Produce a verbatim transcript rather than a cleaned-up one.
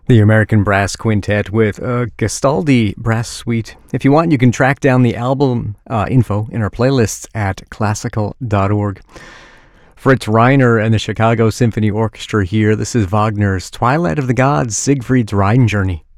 The American Brass Quintet with a Gastaldi Brass Suite. If you want, you can track down the album uh, info in our playlists at classical dot org. Fritz Reiner and the Chicago Symphony Orchestra here. This is Wagner's Twilight of the Gods, Siegfried's Rhine Journey.